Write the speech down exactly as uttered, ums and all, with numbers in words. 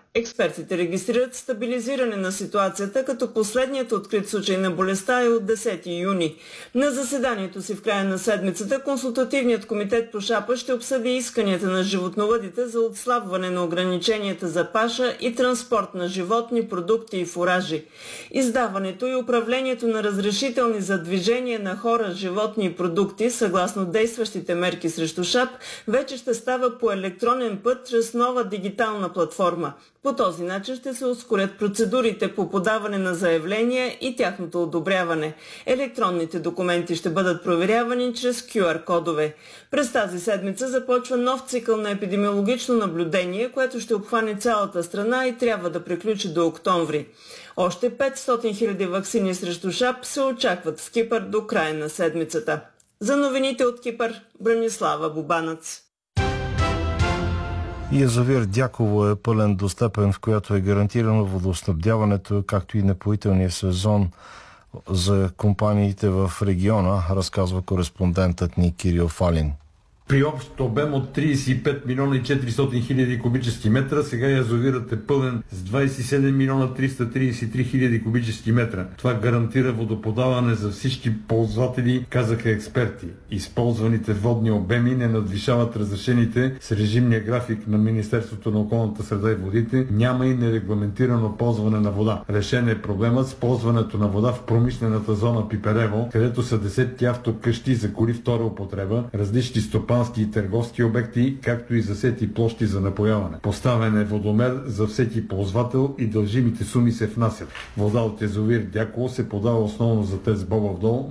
Експертите регистрират стабилизиране на ситуацията, като последният открит случай на болестта е от десети юни. На заседанието си в края на седмицата Консултативният комитет по шапа ще обсъди исканията на животновъдите за отслабване на ограниченията за паша и транспорт на животни, продукти и фуражи. Издаването и управлението на разрешителни за движение на хора, животни и продукти, съгласно действащите мерки срещу шап, вече ще става по електронен път чрез нова дигитална платформа. По този начин ще се ускорят процедурите по подаване на заявления и тяхното одобряване. Електронните документи ще бъдат проверявани чрез кю ар кодове. През тази седмица започва нов цикъл на епидемиологично наблюдение, което ще обхване цялата страна и трябва да приключи до октомври. Още петстотин хиляди ваксини срещу шап се очакват в Кипър до края на седмицата. За новините от Кипър, Бранислава Бубанец. Язовир Дяково е пълен до степен, в която е гарантирано водоснабдяването, както и напоителния сезон за компаниите в региона, разказва кореспондентът ни Кирил Фалин. При общ обем от тридесет и пет милиона и четиристотин хиляди кубически метра, сега язовирът е пълен с двадесет и седем милиона триста тридесет и три хиляди кубически метра. Това гарантира водоподаване за всички ползватели, казаха експерти. Използваните водни обеми не надвишават разрешените с режимния график на Министерството на околната среда и водите. Няма и нерегламентирано ползване на вода. Решен е проблемът с ползването на вода в промишлената зона Пиперево, където са десетки автокъщи за коли втора употреба, различни стопански и търговски обекти, както и засети площи за напояване. Поставен е водомер за всеки ползвател и дължимите суми се внасят. Вода от язовир Дяково се подава основно за ТЕЦ Бобов дол,